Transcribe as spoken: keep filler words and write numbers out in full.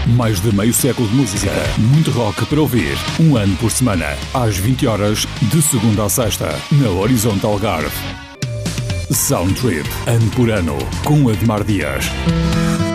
Mais de meio século de música, muito rock para ouvir, um ano por semana, às vinte horas, de segunda a sexta, na Horizonte Algarve. Sound Trip, ano por ano, com Admar Dias.